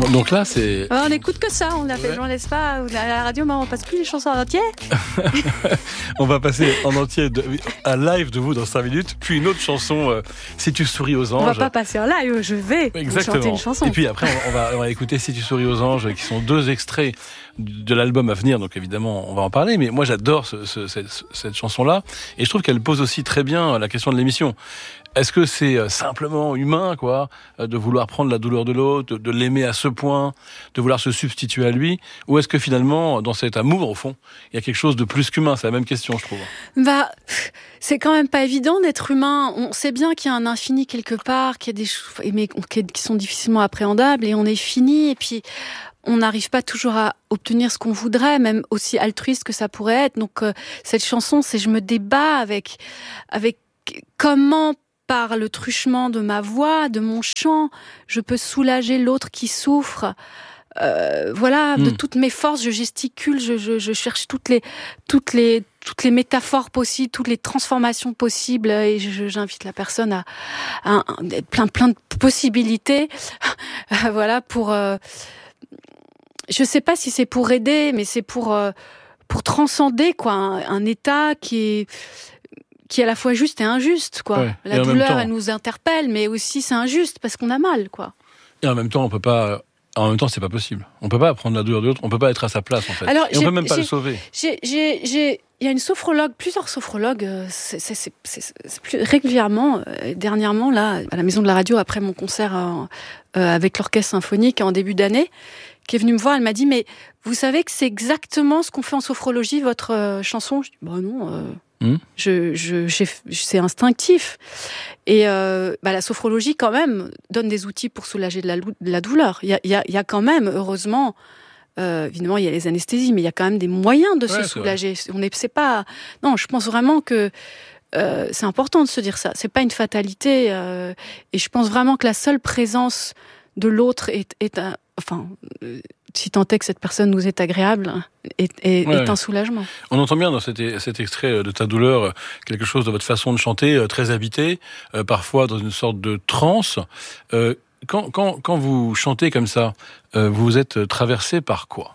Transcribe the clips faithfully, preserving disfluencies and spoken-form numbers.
Donc là, c'est... On n'écoute que ça, on l'a fait, Ouais. on laisse pas, à la radio, mais on passe plus les chansons en entier. On va passer en entier de, un live de vous dans cinq minutes, puis une autre chanson, euh, Si tu souris aux anges. On va pas passer en live, je vais vous Exactement. chanter une chanson. Et puis après, on va, on va écouter Si tu souris aux anges, qui sont deux extraits de l'album à venir, donc évidemment, on va en parler. Mais moi, j'adore ce, ce, cette, cette chanson-là, et je trouve qu'elle pose aussi très bien la question de l'émission. Est-ce que c'est simplement humain, quoi, de vouloir prendre la douleur de l'autre, de, de l'aimer à ce point, de vouloir se substituer à lui, ou est-ce que finalement, dans cet amour, au fond, il y a quelque chose de plus qu'humain? C'est la même question, je trouve. Bah, c'est quand même pas évident d'être humain. On sait bien qu'il y a un infini quelque part, qu'il y a des choses, mais qui sont difficilement appréhendables, et on est fini, et puis on n'arrive pas toujours à obtenir ce qu'on voudrait, même aussi altruiste que ça pourrait être. Donc euh, cette chanson, c'est je me débat avec avec comment, par le truchement de ma voix, de mon chant, je peux soulager l'autre qui souffre. Euh, voilà, mmh. de toutes mes forces, je gesticule, je, je, je cherche toutes les, toutes les, toutes les métaphores possibles, toutes les transformations possibles, et je, j'invite la personne à, à, à plein, plein de possibilités. Voilà, pour. Euh, je sais pas si c'est pour aider, mais c'est pour euh, pour transcender quoi, un, un état qui est qui est à la fois juste et injuste, quoi. Ouais, la douleur, elle nous interpelle, mais aussi c'est injuste parce qu'on a mal, quoi. Et en même temps, on peut pas. En même temps, c'est pas possible. On peut pas prendre la douleur de l'autre. On peut pas être à sa place, en fait. Alors, et on peut même pas j'ai, le sauver. J'ai, j'ai, j'ai, il y a une sophrologue, plusieurs sophrologues, c'est, c'est, c'est, c'est, c'est plus régulièrement, euh, dernièrement, là, à la Maison de la Radio, après mon concert euh, euh, avec l'orchestre symphonique en début d'année, qui est venue me voir, elle m'a dit, mais vous savez que c'est exactement ce qu'on fait en sophrologie, votre euh, chanson? Je dis, bah non, euh, Mmh. Je, je, j'ai, c'est instinctif. Et euh, bah, la sophrologie, quand même, donne des outils pour soulager de la, de la douleur. Il y a, il y a, il y a quand même, heureusement, euh, évidemment, il y a les anesthésies, mais il y a quand même des moyens de ouais, se soulager. Vrai. On est, c'est pas. Non, je pense vraiment que euh, c'est important de se dire ça. C'est pas une fatalité. Euh, et je pense vraiment que la seule présence de l'autre est, est un, enfin. Euh, si tant est que cette personne nous est agréable, est, est, ouais. est un soulagement. On entend bien dans cet, cet extrait de Ta douleur quelque chose de votre façon de chanter, très habité, euh, parfois dans une sorte de transe. Euh, quand, quand, quand vous chantez comme ça, euh, vous êtes traversé par quoi?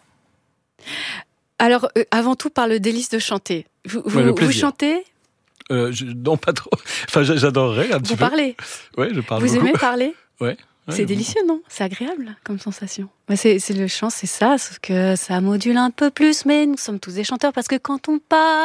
Alors, euh, avant tout, par le délice de chanter. Vous, vous, ouais, vous chantez euh, je, Non, pas trop. Enfin, j'adorerais un petit vous peu. Vous parlez Oui, je parle Vous beaucoup. aimez parler? Oui. C'est ouais, délicieux, non? C'est agréable comme sensation. Mais c'est, c'est le chant, c'est ça, sauf que ça module un peu plus, mais nous sommes tous des chanteurs parce que quand on parle,